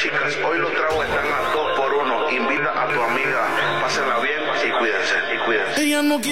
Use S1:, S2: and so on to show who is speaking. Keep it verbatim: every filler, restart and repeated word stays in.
S1: chicas, hoy los tragos están a dos por uno. Invita a tu amiga, pásenla bien y cuídense, y cuídense.
S2: Ella no quiere